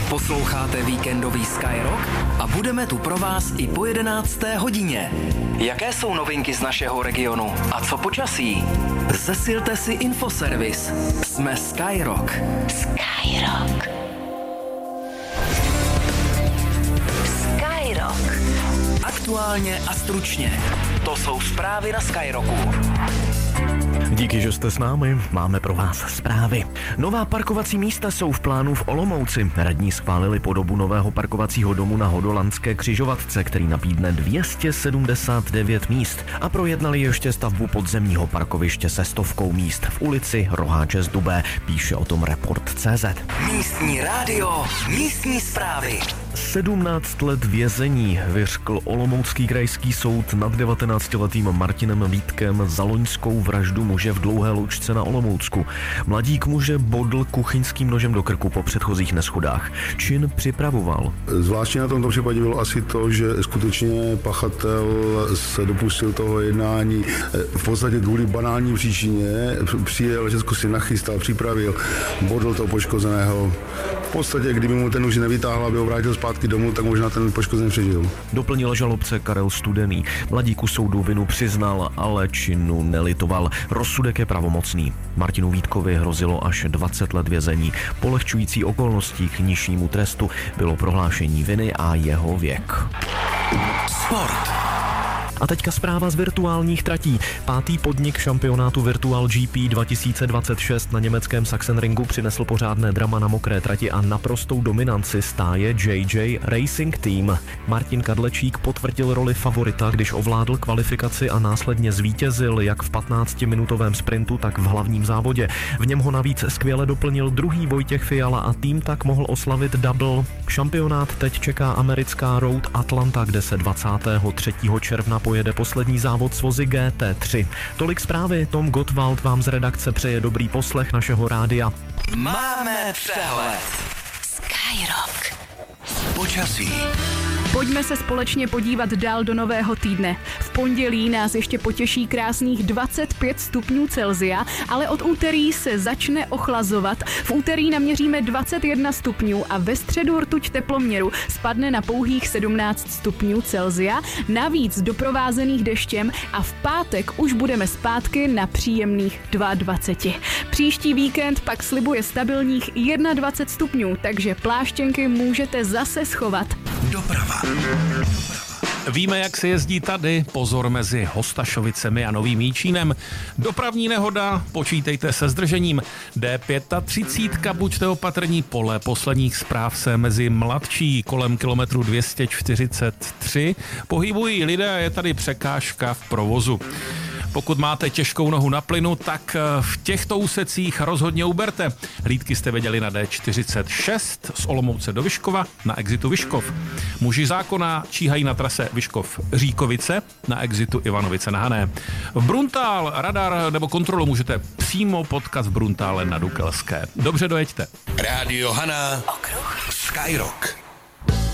Posloucháte víkendový Skyrock a budeme tu pro vás i po 11. hodině. Jaké jsou novinky z našeho regionu a co počasí? Zesilte si infoservis. Jsme Skyrock. Skyrock. Skyrock. Aktuálně a stručně. To jsou zprávy na Skyrocku. Díky, že jste s námi, máme pro vás zprávy. Nová parkovací místa jsou v plánu v Olomouci. Radní schválili podobu nového parkovacího domu na Hodolandské křižovatce, který nabídne 279 míst, a projednali ještě stavbu podzemního parkoviště se 100 míst v ulici Roháče z Dubé, píše o tom Report.cz. Místní rádio, místní zprávy. 17 let vězení vyřkl Olomoucký krajský soud nad 19letým Martinem Vítkem za loňskou vraždu muže v Dlouhé Loučce na Olomoucku. Mladík muže bodl kuchyňským nožem do krku po předchozích neshodách. Čin připravoval. Zvláštně na tomto případě bylo asi to, že skutečně pachatel se dopustil toho jednání v podstatě kvůli banální příčině. Přijel, všechno si nachystal, připravil, bodl toho poškozeného. V podstatě, kdyby mu ten nůž nevytáhl, aby ho vrátil zpátky domů, tak možná ten poškozený přežil. Doplnil žalobce Karel Studený. Mladíku soudu vinu přiznal, ale činu nelitoval. Rozsudek je pravomocný. Martinu Vítkovi hrozilo až 20 let vězení. Polehčující okolností k nižšímu trestu bylo prohlášení viny a jeho věk. Sport. A teďka zpráva z virtuálních tratí. 5. podnik šampionátu Virtual GP 2026 na německém Sachsenringu přinesl pořádné drama na mokré trati a naprostou dominanci stáje JJ Racing Team. Martin Kadlečík potvrdil roli favorita, když ovládl kvalifikaci a následně zvítězil jak v 15-minutovém sprintu, tak v hlavním závodě. V něm ho navíc skvěle doplnil druhý Vojtěch Fiala a tým tak mohl oslavit double. Šampionát teď čeká americká Road Atlanta, kde se 23. června pojede poslední závod s vozy GT3. Tolik zprávy, Tom Gottwald vám z redakce přeje dobrý poslech našeho rádia. Máme přehled. Skyrock. Počasí. Pojďme se společně podívat dál do nového týdne. V pondělí nás ještě potěší krásných 25 stupňů Celsia, ale od úterý se začne ochlazovat. V úterý naměříme 21 stupňů a ve středu rtuť teploměru spadne na pouhých 17 stupňů Celsia, navíc doprovázených deštěm, a v pátek už budeme zpátky na příjemných 22. Příští víkend pak slibuje stabilních 21 stupňů, takže pláštěnky můžete zase schovat. Doprava. Víme, jak se jezdí tady, pozor mezi Hostašovicemi a Novým Jíčínem. Dopravní nehoda, počítejte se zdržením. D35, buďte opatrní, podle posledních zpráv se mezi Mladčí kolem kilometru 243 pohybují lidé a je tady překážka v provozu. Pokud máte těžkou nohu na plynu, tak v těchto úsecích rozhodně uberte. Hlídky jste viděli na D46 z Olomouce do Vyškova na exitu Vyškov. Muži zákona číhají na trase Vyškov-Říkovice na exitu Ivanovice na Hané. V Bruntál radar nebo kontrolu můžete přímo potkat v Bruntále na Dukelské. Dobře dojeďte. Rádio Haná. Okruh. Skyrock.